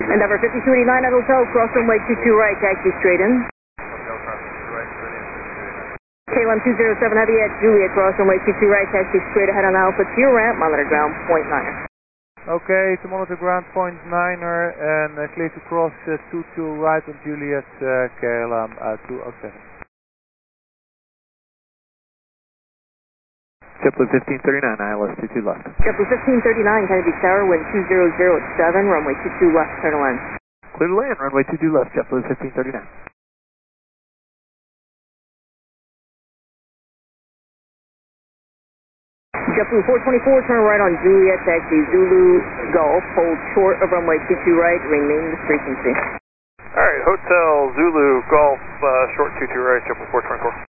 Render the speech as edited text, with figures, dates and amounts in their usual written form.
Endeavor 5289 at Hotel, cross runway 22 right, taxi straight in. KLM 207 Heavy at Juliet, cross runway 22 right, taxi straight ahead on Alpha to your ramp, monitor ground, point 9er. Okay, to monitor ground point 9er and clear to cross 22 right on Juliet, KLM 207. JetBlue 1539, ILS 22 left. JetBlue 1539, Kennedy Tower, wind 2007, runway 22 left, turn to land. Clear to land, runway 22 left, JetBlue 1539. JetBlue 424, turn right on Juliet, taxi Zulu Golf, hold short of runway 22 right, remain this frequency. Alright, Hotel Zulu Golf, short 22 right, JetBlue 424.